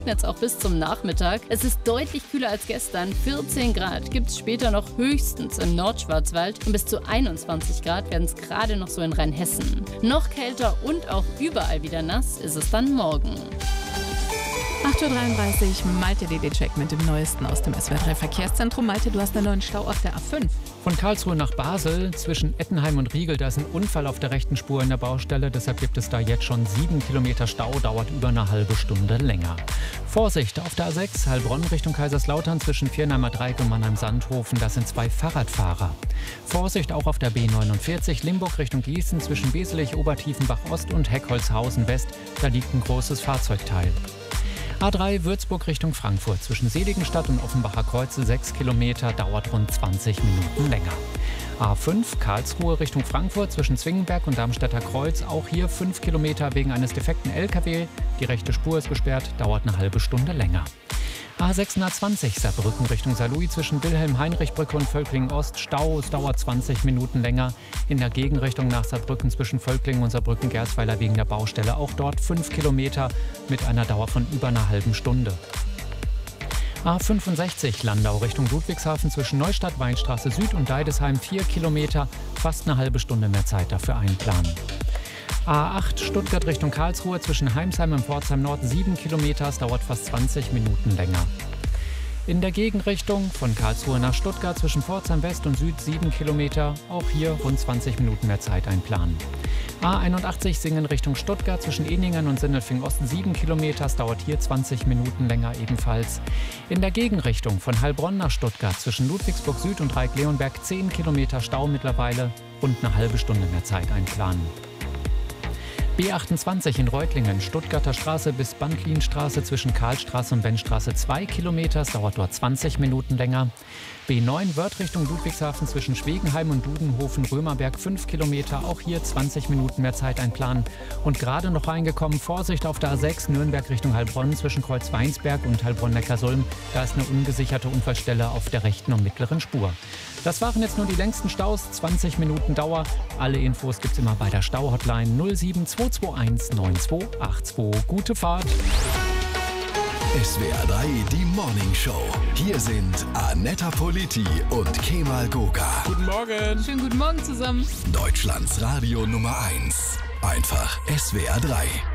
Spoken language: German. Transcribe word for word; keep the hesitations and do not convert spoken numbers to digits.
Jetzt auch bis zum Nachmittag. Es ist deutlich kühler als gestern. vierzehn Grad gibt es später noch höchstens im Nordschwarzwald. Und bis zu einundzwanzig Grad werden es gerade noch so in Rheinhessen. Noch kälter und auch überall wieder nass ist es dann morgen. acht Uhr dreiunddreißig, Malte D D-Check mit dem Neuesten aus dem S W R drei Verkehrszentrum. Malte, du hast einen neuen Stau auf der A fünf. Von Karlsruhe nach Basel zwischen Ettenheim und Riegel, da ist ein Unfall auf der rechten Spur in der Baustelle. Deshalb gibt es da jetzt schon sieben Kilometer Stau, dauert über eine halbe Stunde länger. Vorsicht, auf der A sechs, Heilbronn Richtung Kaiserslautern zwischen Viernheimer Dreieck und Mannheim-Sandhofen, das sind zwei Fahrradfahrer. Vorsicht auch auf der B neunundvierzig, Limburg Richtung Gießen zwischen Weselig, Obertiefenbach-Ost und Heckholzhausen-West, da liegt ein großes Fahrzeugteil. A drei Würzburg Richtung Frankfurt zwischen Seligenstadt und Offenbacher Kreuze sechs Kilometer, dauert rund zwanzig Minuten länger. A fünf Karlsruhe Richtung Frankfurt zwischen Zwingenberg und Darmstädter Kreuz, auch hier fünf Kilometer wegen eines defekten L K W. Die rechte Spur ist gesperrt, dauert eine halbe Stunde länger. A sechshundertzwanzig Saarbrücken Richtung Saarlouis zwischen Wilhelm-Heinrich-Brücke und Völklingen-Ost, Stau, es dauert zwanzig Minuten länger. In der Gegenrichtung nach Saarbrücken zwischen Völklingen und Saarbrücken-Gersweiler wegen der Baustelle, auch dort fünf Kilometer mit einer Dauer von über einer halben Stunde. A fünfundsechzig Landau Richtung Ludwigshafen zwischen Neustadt, Weinstraße Süd und Deidesheim vier Kilometer, fast eine halbe Stunde mehr Zeit dafür einplanen. A acht Stuttgart Richtung Karlsruhe zwischen Heimsheim und Pforzheim Nord sieben Kilometer, es dauert fast zwanzig Minuten länger. In der Gegenrichtung von Karlsruhe nach Stuttgart zwischen Pforzheim West und Süd sieben Kilometer, auch hier rund zwanzig Minuten mehr Zeit einplanen. A einundachtzig Singen Richtung Stuttgart zwischen Eningen und Sindelfingen Ost sieben Kilometer, es dauert hier zwanzig Minuten länger ebenfalls. In der Gegenrichtung von Heilbronn nach Stuttgart zwischen Ludwigsburg Süd und Dreieck-Leonberg zehn Kilometer Stau mittlerweile und eine halbe Stunde mehr Zeit einplanen. B achtundzwanzig in Reutlingen, Stuttgarter Straße bis Bandlienstraße zwischen Karlstraße und Bennstraße zwei Kilometer, es dauert dort zwanzig Minuten länger. B neun Wörth Richtung Ludwigshafen zwischen Schwegenheim und Dudenhofen, Römerberg fünf Kilometer, auch hier zwanzig Minuten mehr Zeit einplanen. Und gerade noch reingekommen, Vorsicht auf der A sechs, Nürnberg Richtung Heilbronn zwischen Kreuzweinsberg und Heilbronn-Neckarsulm, da ist eine ungesicherte Unfallstelle auf der rechten und mittleren Spur. Das waren jetzt nur die längsten Staus, zwanzig Minuten Dauer. Alle Infos gibt's immer bei der Stau-Hotline null sieben zwei zwei eins neun zwei acht zwei. Gute Fahrt! S W R drei, die Morning Show. Hier sind Anetta Politi und Kemal Goga. Guten Morgen. Schönen guten Morgen zusammen. Deutschlands Radio Nummer eins. Einfach S W R drei.